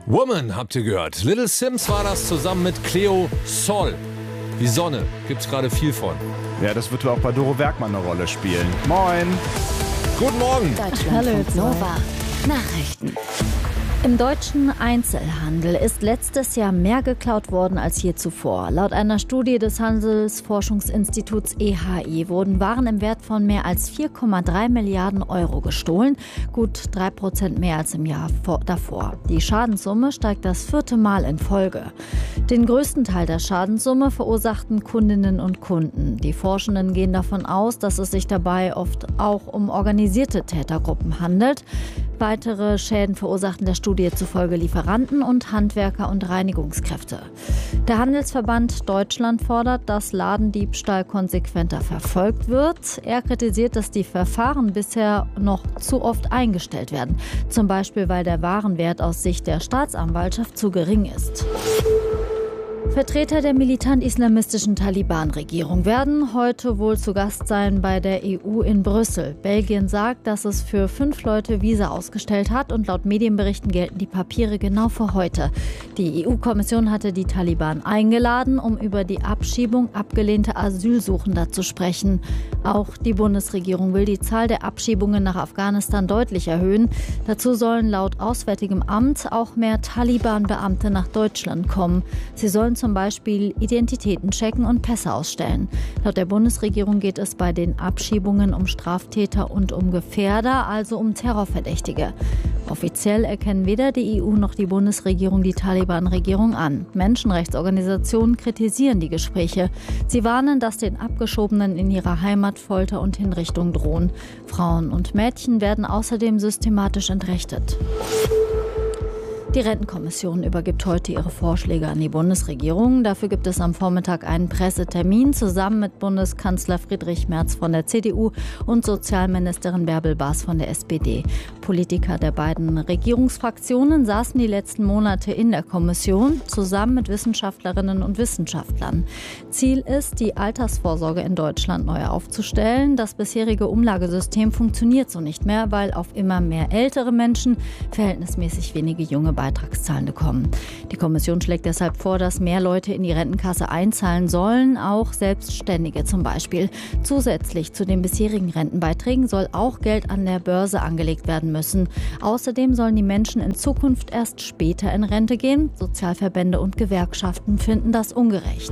Woman habt ihr gehört. Little Sims war das zusammen mit Cleo Sol. Die Sonne gibt's gerade viel von. Ja, das wird auch bei Doro Werkmann eine Rolle spielen. Moin. Guten Morgen. Deutschland Nova Nachrichten. Im deutschen Einzelhandel ist letztes Jahr mehr geklaut worden als je zuvor. Laut einer Studie des Handelsforschungsinstituts EHI wurden Waren im Wert von mehr als 4,3 Milliarden Euro gestohlen, gut 3% mehr als im Jahr davor. Die Schadenssumme steigt das 4. Mal in Folge. Den größten Teil der Schadenssumme verursachten Kundinnen und Kunden. Die Forschenden gehen davon aus, dass es sich dabei oft auch um organisierte Tätergruppen handelt. Weitere Schäden verursachten der Studie zufolge Lieferanten und Handwerker und Reinigungskräfte. Der Handelsverband Deutschland fordert, dass Ladendiebstahl konsequenter verfolgt wird. Er kritisiert, dass die Verfahren bisher noch zu oft eingestellt werden. Zum Beispiel, weil der Warenwert aus Sicht der Staatsanwaltschaft zu gering ist. Vertreter der militant-islamistischen Taliban-Regierung werden heute wohl zu Gast sein bei der EU in Brüssel. Belgien sagt, dass es für 5 Leute Visa ausgestellt hat und laut Medienberichten gelten die Papiere genau für heute. Die EU-Kommission hatte die Taliban eingeladen, um über die Abschiebung abgelehnter Asylsuchender zu sprechen. Auch die Bundesregierung will die Zahl der Abschiebungen nach Afghanistan deutlich erhöhen. Dazu sollen laut Auswärtigem Amt auch mehr Taliban-Beamte nach Deutschland kommen. Sie sollen zum Beispiel Identitäten checken und Pässe ausstellen. Laut der Bundesregierung geht es bei den Abschiebungen um Straftäter und um Gefährder, also um Terrorverdächtige. Offiziell erkennen weder die EU noch die Bundesregierung die Taliban-Regierung an. Menschenrechtsorganisationen kritisieren die Gespräche. Sie warnen, dass den Abgeschobenen in ihrer Heimat Folter und Hinrichtung drohen. Frauen und Mädchen werden außerdem systematisch entrechtet. Die Rentenkommission übergibt heute ihre Vorschläge an die Bundesregierung. Dafür gibt es am Vormittag einen Pressetermin zusammen mit Bundeskanzler Friedrich Merz von der CDU und Sozialministerin Bärbel Baas von der SPD. Politiker der beiden Regierungsfraktionen saßen die letzten Monate in der Kommission zusammen mit Wissenschaftlerinnen und Wissenschaftlern. Ziel ist, die Altersvorsorge in Deutschland neu aufzustellen. Das bisherige Umlagesystem funktioniert so nicht mehr, weil auf immer mehr ältere Menschen verhältnismäßig wenige junge Beitragszahlende kommen. Die Kommission schlägt deshalb vor, dass mehr Leute in die Rentenkasse einzahlen sollen, auch Selbstständige zum Beispiel. Zusätzlich zu den bisherigen Rentenbeiträgen soll auch Geld an der Börse angelegt werden müssen. Außerdem sollen die Menschen in Zukunft erst später in Rente gehen. Sozialverbände und Gewerkschaften finden das ungerecht.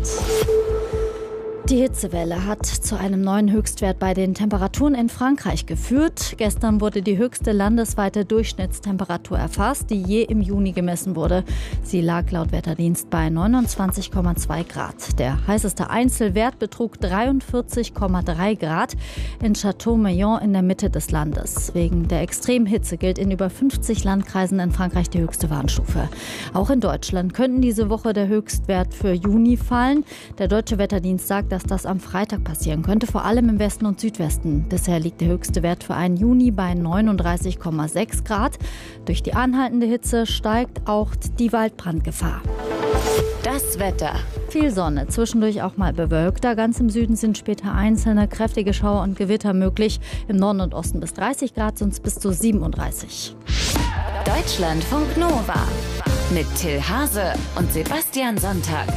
Die Hitzewelle hat zu einem neuen Höchstwert bei den Temperaturen in Frankreich geführt. Gestern wurde die höchste landesweite Durchschnittstemperatur erfasst, die je im Juni gemessen wurde. Sie lag laut Wetterdienst bei 29,2 Grad. Der heißeste Einzelwert betrug 43,3 Grad in Château-Meillon in der Mitte des Landes. Wegen der extremen Hitze gilt in über 50 Landkreisen in Frankreich die höchste Warnstufe. Auch in Deutschland könnten diese Woche der Höchstwert für Juni fallen. Der Deutsche Wetterdienst sagt, dass das am Freitag passieren könnte, vor allem im Westen und Südwesten. Bisher liegt der höchste Wert für einen Juni bei 39,6 Grad. Durch die anhaltende Hitze steigt auch die Waldbrandgefahr. Das Wetter. Viel Sonne, zwischendurch auch mal bewölkter. Ganz im Süden sind später einzelne kräftige Schauer und Gewitter möglich. Im Norden und Osten bis 30 Grad, sonst bis zu 37. Deutschlandfunk Nova mit Till Hase und Sebastian Sonntag.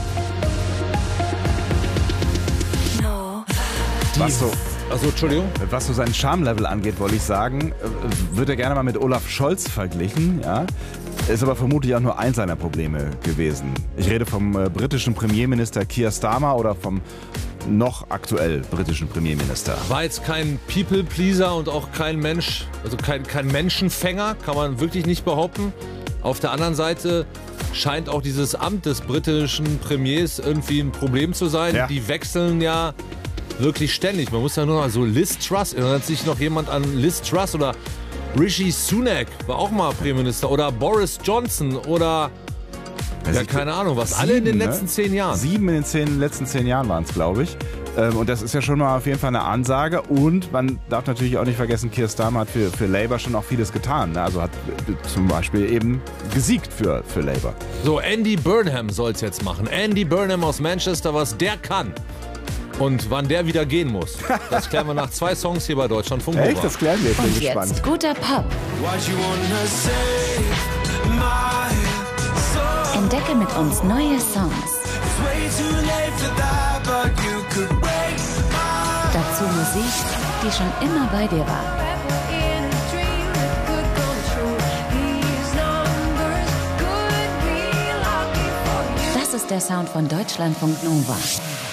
Was so sein Charmlevel angeht, wollte ich sagen, wird er gerne mal mit Olaf Scholz verglichen. Ja? Ist aber vermutlich auch nur eins seiner Probleme gewesen. Ich rede vom britischen Premierminister Keir Starmer oder vom noch aktuell britischen Premierminister. War jetzt kein People-Pleaser und auch kein Mensch, also kein Menschenfänger, kann man wirklich nicht behaupten. Auf der anderen Seite scheint auch dieses Amt des britischen Premiers irgendwie ein Problem zu sein. Ja. Die wechseln ja wirklich ständig. Man muss ja nur mal so Liz Truss, erinnert sich noch jemand an Liz Truss oder Rishi Sunak, war auch mal Premierminister, oder Boris Johnson oder ja, keine Ahnung was. 7, alle in den letzten 10 Jahren. 7 in den letzten 10 Jahren waren es, glaube ich. Und das ist ja schon mal auf jeden Fall eine Ansage. Und man darf natürlich auch nicht vergessen, Keir Starmer hat für Labour schon auch vieles getan. Also hat zum Beispiel eben gesiegt für Labour. So, Andy Burnham soll es jetzt machen. Andy Burnham aus Manchester, was der kann. Und wann der wieder gehen muss, das klären wir nach 2 Songs hier bei Deutschlandfunk Nova. Echt? Das klären wir. Ich bin Und gespannt. Jetzt guter Pop. mit uns neue Songs. Dazu Musik, die schon immer bei dir war. Das ist der Sound von Deutschlandfunk Nova.